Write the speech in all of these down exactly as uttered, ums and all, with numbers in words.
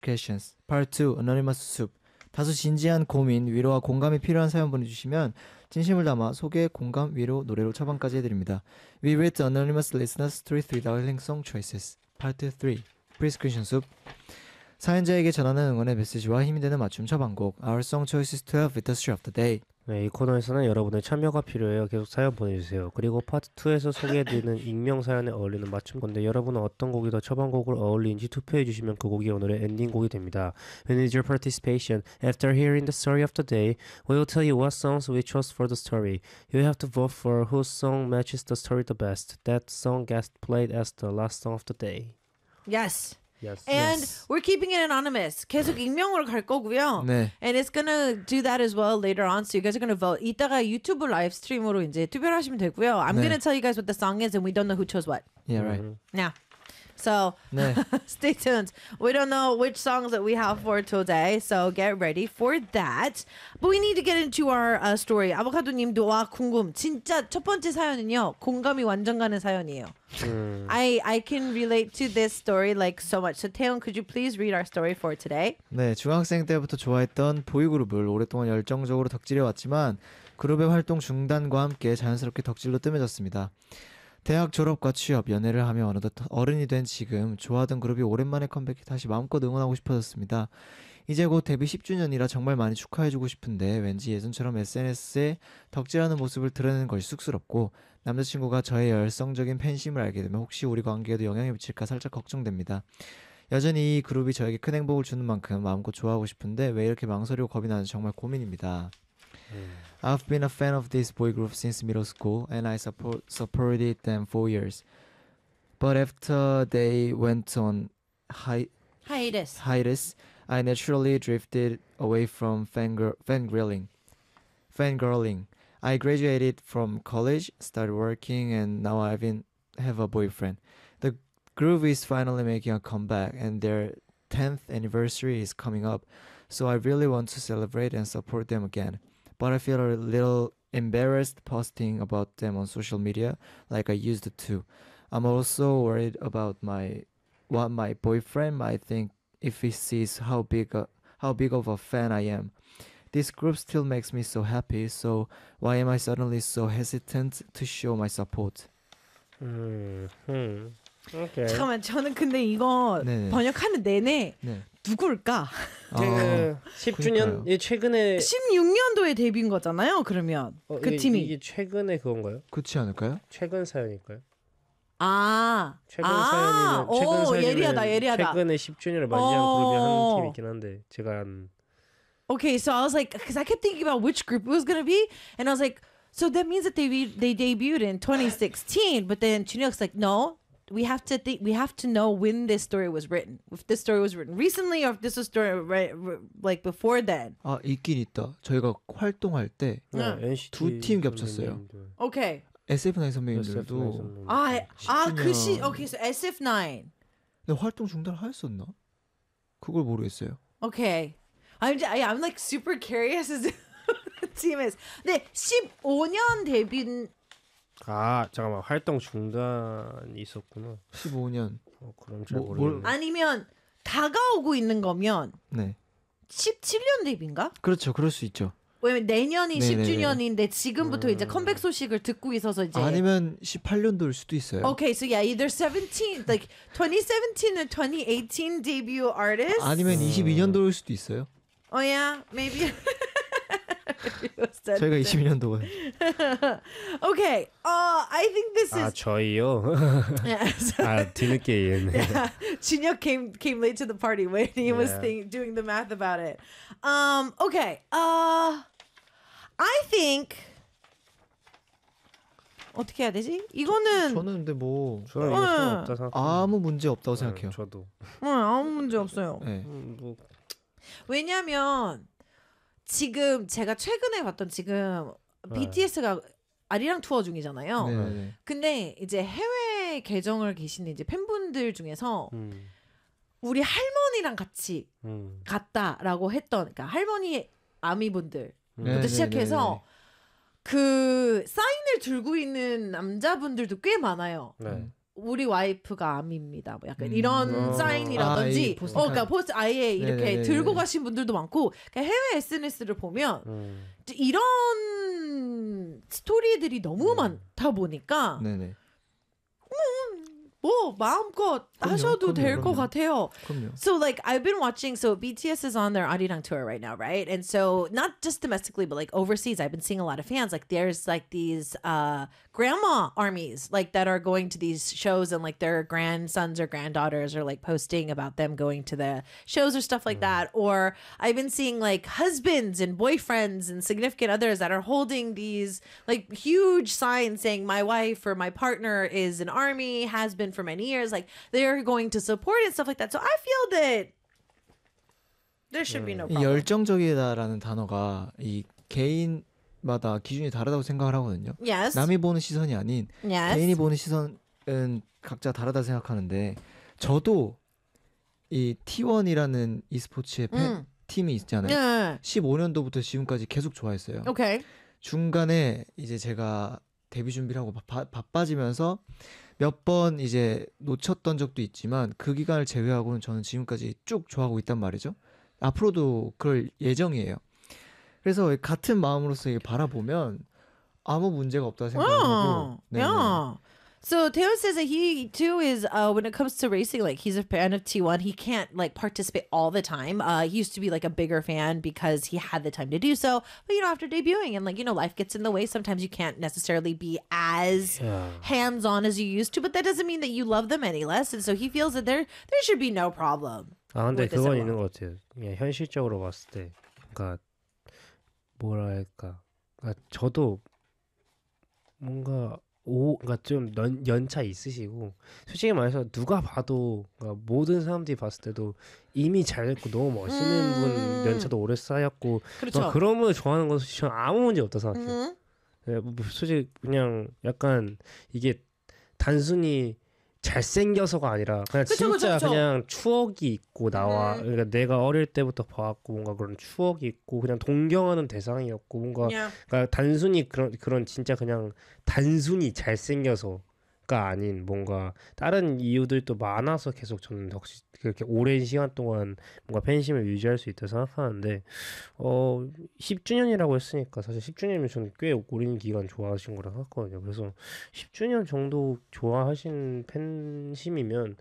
questions. Part two, Anonymous Soup. 다소 진지한 고민, 위로와 공감이 필요한 사연 보내주시면 진심을 담아 소개, 공감, 위로, 노래로 처방까지 해드립니다. We read the anonymous listeners' story through darling song choices. Part three, Prescription Soup. 사연자에게 전하는 응원의 메시지와 힘이 되는 맞춤 처방곡. Our song choices twelve with the story of the day. 네, 이 코너에서는 여러분의 참여가 필요해요. 계속 사연 보내주세요. 그리고 파트 투에서 소개해드리는 익명 사연에 어울리는 맞춤 건데 여러분은 어떤 곡이 더 처방곡을 어울리는지 투표해주시면 그 곡이 오늘의 엔딩곡이 됩니다. We need your participation. After hearing the story of the day, we will tell you what songs we chose for the story. You have to vote for whose song matches the story the best. That song gets played as the last song of the day. Yes. Yes. And yes. we're keeping it anonymous. 계속 익명으로 갈 거고요. 네. And it's gonna do that as well later on. So you guys are gonna vote. 이따가 유튜브 라이브 스트림으로 이제 투표를 하시면 되고요. I'm 네. gonna tell you guys what the song is and we don't know who chose what. Yeah, right. 음. Yeah. So 네. stay tuned. We don't know which songs that we have for today, so get ready for that. But we need to get into our uh, story. 아보카도님도 와 궁금. 진짜 첫 번째 사연은요. 공감이 완전 가는 사연이에요. 음. I I can relate to this story like so much. So 태영, could you please read our story for today? 네, 중학생 때부터 좋아했던 보이그룹을 오랫동안 열정적으로 덕질해왔지만 그룹의 활동 중단과 함께 자연스럽게 덕질로 뜸해졌습니다. 대학 졸업과 취업, 연애를 하며 어느덧 어른이 된 지금 좋아하던 그룹이 오랜만에 컴백해 다시 마음껏 응원하고 싶어졌습니다. 이제 곧 데뷔 십 주년이라 정말 많이 축하해주고 싶은데 왠지 예전처럼 에스엔에스에 덕질하는 모습을 드러내는 것이 쑥스럽고 남자친구가 저의 열성적인 팬심을 알게 되면 혹시 우리 관계에도 영향을 미칠까 살짝 걱정됩니다. 여전히 이 그룹이 저에게 큰 행복을 주는 만큼 마음껏 좋아하고 싶은데 왜 이렇게 망설이고 겁이 나는지 정말 고민입니다. 음. I've been a fan of this boy group since middle school and I support, supported them for years. But after they went on hi- Hiatus. hiatus, I naturally drifted away from fangir- fangirling. Fangirling. I graduated from college, started working, and now I even have a boyfriend. The group is finally making a comeback and their tenth anniversary is coming up, so I really want to celebrate and support them again. But I feel a little embarrassed posting about them on social media like I used to. I'm also worried about my what my boyfriend might think if he sees how big a, how big of a fan I am. This group still makes me so happy, so why am I suddenly so hesitant to show my support? 음. 음. 오케이. 잠깐만, 저는 근데 이거 네네. 번역하는 내내 네. 누굴까? 그 십 주년 예, 최근에 십육 년도에 데뷔인 거잖아요. 그러면 어, 그 이게, 팀이 이게 최근에 그건가요? 그렇지 않을까요? 최근 사연일까요? 아, 최근 아, 사연이면 최근 오, 사연이면 예리하다, 예리하다. 최근에 십 주년을 맞이한 어. 그룹이 한 팀이 있긴 한데 제가 한 Okay, so I was like, because I kept thinking about which group it was gonna be, and I was like, so that means that they re- they debuted in twenty sixteen. But then Chunhyuk's like, no, we have to think, we have to know when this story was written. If this story was written recently, or if this was story right, like before then. 아, 있긴 있다. 저희가 활동할 때 응. 두 팀 겹쳤어요. Okay. 에스에프나인 선배님들도 아, 아, 그 시, 십 주년. okay, so 에스에프나인. 근데 활동 중단을 하였었나? 그걸 모르겠어요. Okay. I'm just, I, I'm like super curious as to who the team is. 근데 십오 년 데뷔. 아 잠깐만 활동 중단이 있었구나. 십오 년. 어, 그럼 잘 뭐, 모르겠네. 아니면 다가오고 있는 거면 네. 십칠 년 데뷔인가? 그렇죠. 그럴 수 있죠. 왜냐면 내년이 네네네. 십 주년인데 지금부터 이제 컴백 소식을 듣고 있어서 이제 아니면 십팔 년도일 수도 있어요. Okay, so yeah, either seventeen, like twenty seventeen or twenty eighteen debut artist. 아니면 이십이 년도일 수도 있어요. Oh yeah, maybe. 저희가 이십이 년도가. Okay, uh, I think this 아 is. 저희요? Yeah, so- 아 뒤늦게 이해했네. yeah. Jinhyuk came came late to the party when he was Yeah. think, doing the math about it. Um, okay, uh, I think. 어떻게 해야 되지? 이거는 저는 근데 뭐 저는 이거 상관없다 생각. 아무 문제 없다고 생각해요. 저도. 응, 아무 문제 없어요. 네. 음, 뭐 왜냐면 지금 제가 최근에 봤던 지금 비티에스가 아리랑 투어 중이잖아요. 네네네. 근데 이제 해외 계정을 계시는 이제 팬분들 중에서 음, 우리 할머니랑 같이 음, 갔다라고 했던, 그러니까 할머니 아미분들부터 네네네네. 시작해서 그 사인을 들고 있는 남자분들도 꽤 많아요. 네. 음. 우리 와이프가 암입니다. 뭐 약간 이런 음. 사인이라든지, 아, 이 어, 포스터 그러니까 포스트 아예 이렇게 네네네네. 들고 가신 분들도 많고, 그러니까 해외 에스엔에스를 보면 음. 이런 스토리들이 너무 음. 많다 보니까 네네. 뭐 마음껏 그럼요, 하셔도 될 그럼요, 것 그럼요. 같아요. 그럼요. So like I've been watching, so B T S is on their Arirang tour right now, right? And so not just domestically, but like overseas, I've been seeing a lot of fans. Like there's like these uh grandma armies like that are going to these shows, and like their grandsons or granddaughters are like posting about them going to the shows or stuff like that. Or I've been seeing like husbands and boyfriends and significant others that are holding these like huge signs saying my wife or my partner is an army, has been for many years. Like they're going to support it and stuff like that. So I feel that there should be no 이 problem. 열정적이다라는 단어가 이 개인마다 기준이 다르다고 생각을 하거든요. Yes. 남이 보는 시선이 아닌 Yes. 개인이 보는 시선은 각자 다르다 생각하는데 저도 이 티원이라는 e스포츠의 팬 음. 팀이 있잖아요. Yeah. 십오 년도부터 지금까지 계속 좋아했어요. Okay. 중간에 이제 제가 데뷔 준비를 하고 바, 바빠지면서 몇 번 이제 놓쳤던 적도 있지만 그 기간을 제외하고는 저는 지금까지 쭉 좋아하고 있단 말이죠. 앞으로도 그럴 예정이에요. 그래서 같은 마음으로서 이게 바라보면 아무 문제가 없다 생각하고. Oh, yeah. So Teo says that he too is uh when it comes to racing, like he's a fan of T one. He can't like participate all the time. Uh he used to be like a bigger fan because he had the time to do so. But you know, after debuting and like, you know, life gets in the way, sometimes you can't necessarily be as 야. hands on as you used to, but that doesn't mean that you love them any less. And so he feels that there there should be no problem. 아 근데 with this 그건 at 있는 all. 것 같아요. 그냥 현실적으로 봤을 때, 그러니까 뭐랄까, 그러니까 저도 뭔가 오, 그러니까 좀 연, 연차 있으시고, 솔직히 말해서 누가 봐도, 그러니까 모든 사람들이 봤을 때도 이미 잘 됐고 너무 멋있는 음. 분 연차도 오래 쌓였고, 그렇죠. 막 그런 분을 좋아하는 건 솔직히 저는 아무 문제 없다 생각해요. Mhm. 예, 뭐 솔직히 그냥 약간 이게 단순히 잘생겨서가 아니라 그냥 그쵸, 진짜 그쵸, 그쵸. 그냥 추억이 있고 나와, 음. 그러니까 내가 어릴 때부터 봐왔고 뭔가 그런 추억이 있고 그냥 동경하는 대상이었고 뭔가 Yeah. 그러니까 단순히 그런 그런 진짜 그냥 단순히 잘생겨서가 아닌 뭔가 다른 이유들도 많아서 계속 저는 역시 그렇게 오랜 시간 동안 뭔가 팬심을 유지할 수 있다 생각하는데, 어 십 주년이라고 했으니까 사실 십 주년이면 저는 꽤 오랜 기간 좋아하신 거라 생각하거든요. 그래서 십 주년 정도 좋아하신 팬심이면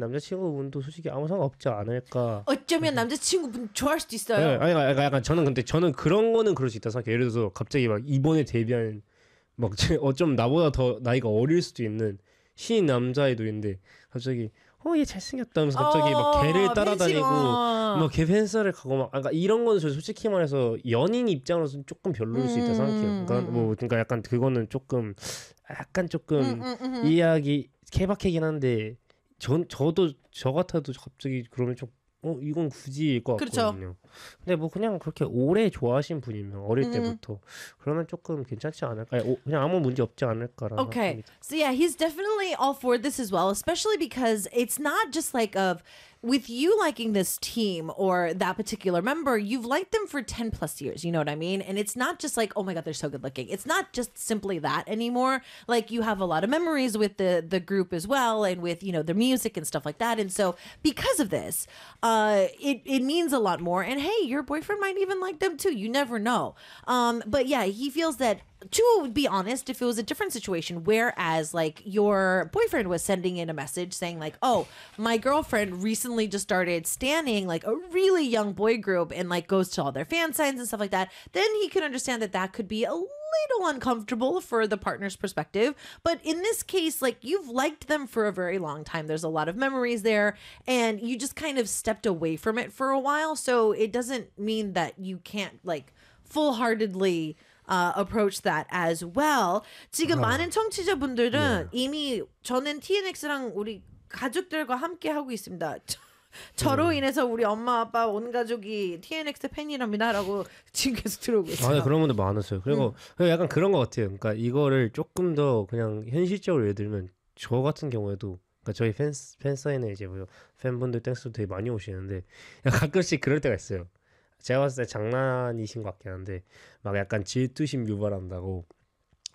남자친구분도 솔직히 아무 상관 없지 않을까. 어쩌면 남자친구분 좋아할 수도 네, 있어요. 아니 약간, 약간 저는 근데 저는 그런 거는 그럴 수 있다 생각해요. 예를 들어서 갑자기 막 이번에 데뷔한 막 어쩜 나보다 더 나이가 어릴 수도 있는 신인 남자애도 있는데 갑자기 어 얘 잘생겼다 하면서 갑자기 막 걔를 따라다니고 막 걔 팬싸를 가고 막, 그러니까 이런 거는 저 솔직히 말해서 연인 입장으로서는 조금 별로일 수 있다 생각해요. 그러니까 뭐 그러니까 약간 그거는 조금 약간 조금 이해하기 케바케긴 한데 전 저도 저 같아도 갑자기 그러면 좀 어 이건 굳이일 것 그렇죠. 같거든요. 근데 뭐 그냥 그렇게 오래 좋아하신 분이면 어릴 음. 때부터 그러면 조금 괜찮지 않을까? 아니, 오, 그냥 아무 문제 없지 않을까라는 Okay. 생각합니다. So yeah, he's definitely all for this as well, especially because it's not just like of with you liking this team or that particular member, you've liked them for ten plus years, you know what I mean? And it's not just like, oh my god, they're so good looking. It's not just simply that anymore. Like you have a lot of memories with the the group as well and with, you know, their music and stuff like that. And so because of this, uh it it means a lot more. And hey, your boyfriend might even like them too. You never know. Um but yeah, he feels that to be honest, if it was a different situation, whereas like your boyfriend was sending in a message saying like, oh, my girlfriend recently just started standing like a really young boy group and like goes to all their fan signs and stuff like that, then he could understand that that could be a little uncomfortable for the partner's perspective. But in this case, like you've liked them for a very long time. There's a lot of memories there and you just kind of stepped away from it for a while. So it doesn't mean that you can't like full-heartedly Uh, approach that as well. 지금 어. 많은 청취자분들은 네. 이미 저는 티엔엑스랑 우리 가족들과 함께 하고 있습니다. 저- 저로 음. 인해서 우리 엄마 아빠 온 가족이 티엔엑스 팬이랍니다라고 지금 계속 들어오고 아, 있어요. 네, 그런 분들 많았어요. 그리고 그리고 약간 그런 것 같아요. 그러니까 이거를 조금 더 그냥 현실적으로 예를 들면 저 같은 경우에도, 그러니까 저희 팬 팬사인회 이제 뭐 팬분들 땡스도 되게 많이 오시는데 가끔씩 그럴 때가 있어요. 제가 봤을 때 장난이신 것 같긴 한데 막 약간 질투심 유발한다고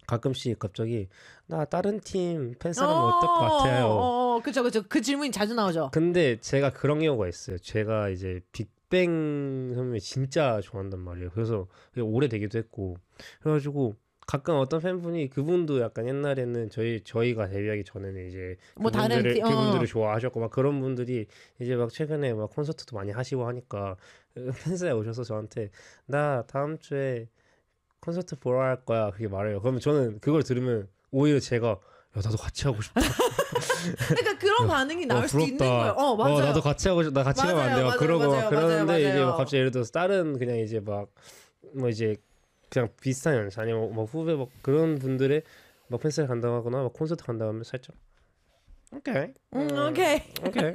가끔씩 갑자기 나 다른 팀 팬사람 어떨 것 같아요. 어, 그죠, 그죠. 그 질문이 자주 나오죠. 근데 제가 그런 경우가 있어요. 제가 이제 빅뱅 선배 진짜 좋아한단 말이에요. 그래서 오래되기도 했고 그래가지고 가끔 어떤 팬분이 그분도 약간 옛날에는 저희 저희가 데뷔하기 전에는 이제 뭐 다른 그분들을 티- 어. 그분들을 좋아하셨고 막 그런 분들이 이제 막 최근에 막 콘서트도 많이 하시고 하니까 팬사에 오셔서 저한테 나 다음 주에 콘서트 보러 갈 거야 그렇게 말해요. 그러면 저는 그걸 들으면 오히려 제가 야 나도 같이 하고 싶다. 그러니까 그런 반응이 나올 어, 수도 있는 부럽다. 거예요. 어, 맞아요. 어, 나도 같이 하고 싶, 나 같이 가면 안 맞아요, 돼요. 맞아요, 그러고 맞아요, 막 그러는데 맞아요, 이제 맞아요. 막 갑자기 예를 들어서 다른 그냥 이제 막 뭐 이제 그냥 비슷한 연차 아니면 뭐 후배 막 그런 분들의 막 팬사에 간다고 하거나 막 콘서트 간다고 하면 살짝 오케이 음, okay. 오케이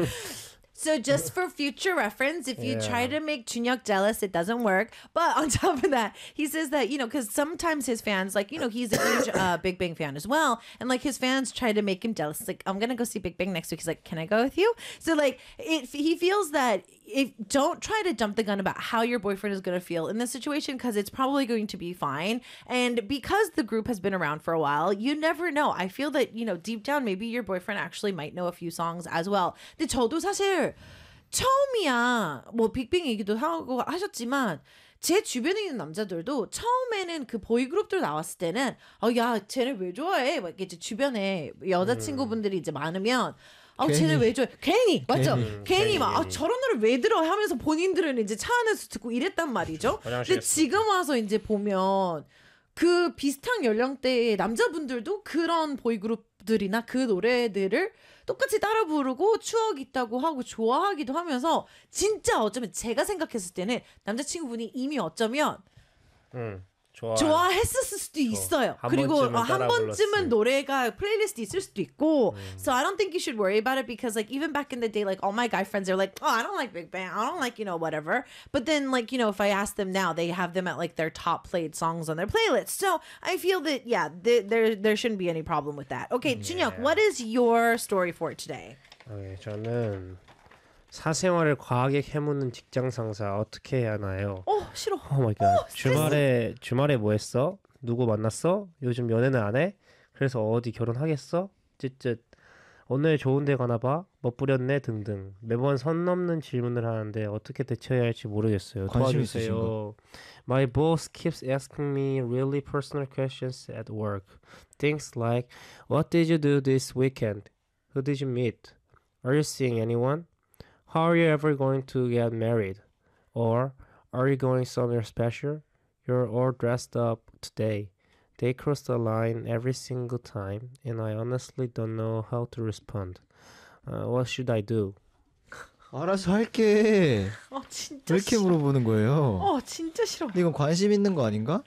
So just for future reference, if you Yeah. try to make Junhyuk jealous, it doesn't work. But on top of that, he says that, you know, because sometimes his fans, like, you know, he's a huge uh, Big Bang fan as well. And like his fans try to make him jealous. It's like, I'm going to go see Big Bang next week. He's like, can I go with you? So like, it, he feels that if don't try to jump the gun about how your boyfriend is going to feel in this situation because it's probably going to be fine. And because the group has been around for a while, you never know. I feel that, you know, deep down, maybe your boyfriend actually might know a few songs as well. 근데 저도 사실 처음이야 뭐 빅뱅 얘기도 하고 하셨지만 제 주변에 있는 남자들도 처음에는 그 보이그룹들 나왔을 때는 어 야 쟤네 왜 좋아해? 막 이제 주변에 여자친구분들이 이제 많으면 아 쟤네 왜 좋아해? 괜히 맞죠? 괜히, 괜히 막 아, 저런 노래 왜 들어? 하면서 본인들은 이제 차 안에서 듣고 이랬단 말이죠. 근데 지금 와서 이제 보면 그 비슷한 연령대의 남자분들도 그런 보이그룹들이나 그 노래들을 똑같이 따라 부르고 추억 있다고 하고 좋아하기도 하면서 진짜 어쩌면 제가 생각했을 때는 남자친구분이 이미 어쩌면 응, 좋아. 좋아했었을 수도 있어요. 한 그리고 번쯤은 어, 한 따라 번쯤은 불렀을. 노래가 플레이리스트 있을 수도 있고. 음. So I don't think you should worry about it because like even back in the day, like all my guy friends are like, oh, I don't like Big Bang. I don't like, you know, whatever. But then like, you know, if I ask them now, they have them at like their top played songs on their playlist. So I feel that, yeah, th- there there shouldn't be any problem with that. Okay, Junhyuk, what is your story for today? 네, 저는 사생활을 과하게 캐묻는 직장 상사 어떻게 해야 하나요? 어, 싫어. 오 마이 갓. 주말에 주말에 뭐 했어? 누구 만났어? 요즘 연애는 안 해? 그래서 어디 결혼하겠어? 쯧쯧. 오늘 좋은 데 가나 봐? 뭐 뿌렸네? 등등. 매번 선 넘는 질문을 하는데 어떻게 대처해야 할지 모르겠어요. 관심 있으신 도와주세요. My boss keeps asking me really personal questions at work. Things like, what did you do this weekend? Who did you meet? Are you seeing anyone? How are you ever going to get married? Or are you going somewhere special? You're all dressed up today. They cross the line every single time, and I honestly don't know how to respond. Uh, what should I do? 알아서 할게. 어, 진짜 왜 이렇게 싫어. 물어보는 거예요? 어, 진짜 싫어. 근데 이건 관심 있는 거 아닌가?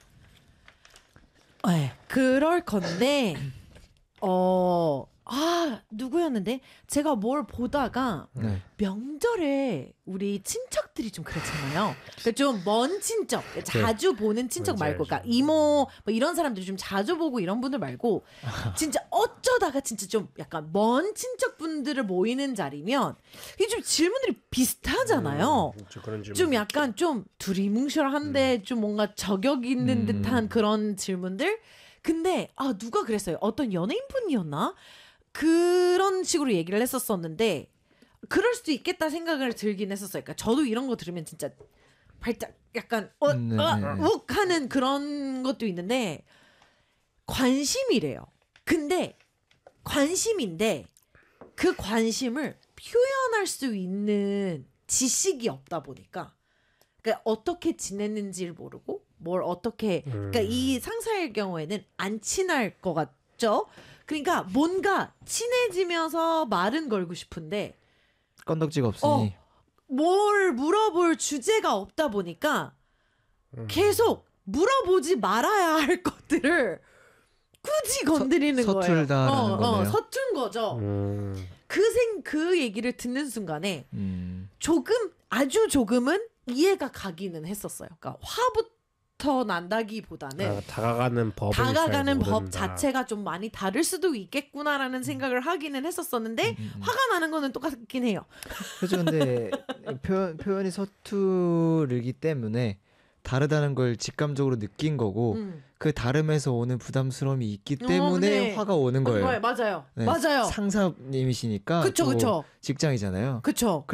네, 그럴 건데 어, 아, 누구였는데 제가 뭘 보다가 네. 명절에 우리 친척들이 좀 그렇잖아요. 그러니까 좀 먼 친척, 자주 보는 친척 뭔지 말고, 알죠. 그러니까 이모 뭐 이런 사람들 좀 자주 보고 이런 분들 말고, 진짜 어쩌다가 진짜 좀 약간 먼 친척 분들을 모이는 자리면 이게 좀 질문들이 비슷하잖아요. 음, 저 그런 질문. 좀 약간 좀 두리뭉실한데 음. 좀 뭔가 저격 있는 음. 듯한 그런 질문들. 근데 아 누가 그랬어요? 어떤 연예인분이었나? 그런 식으로 얘기를 했었었는데 그럴 수도 있겠다 생각을 들긴 했었어요. 그러니까 저도 이런 거 들으면 진짜 발작 약간 어, 네, 어, 네, 네. 욱 하는 그런 것도 있는데 관심이래요. 근데 관심인데 그 관심을 표현할 수 있는 지식이 없다 보니까 그러니까 어떻게 지냈는지를 모르고 뭘 어떻게 그러니까 이 상사의 경우에는 안 친할 것 같죠. 그러니까 뭔가 친해지면서 말은 걸고 싶은데 건덕지가 없으니. 어, 뭘 물어볼 주제가 없다 보니까 계속 물어보지 말아야 할 것들을 굳이 건드리는 서- 거예요. 서툴다라는 어, 어, 거네요. 서툰 거죠. 음, 그 생, 그 얘기를 듣는 순간에 음. 조금 아주 조금은 이해가 가기는 했었어요. 그러니까 화부터 난다기보다는 아, 다가가는 법을 잘 다가가는 법 모른다. 자체가 좀 많이 다를 수도 있겠구나라는 생각을 하기는 했었었는데 음, 음. 화가 나는 거는 똑같긴 해요. 그렇죠. 근데 표현 표현이 서투르기 때문에 다르다는 걸 직감적으로 느낀 거고 음. 그 다름에서 오는 부담스러움이 있기 어, 때문에 네. 화가 오는 거예요. 맞아요. 네, 맞아요. 상사님이시니까 그쵸, 또 그쵸. 직장이잖아요. 그쵸.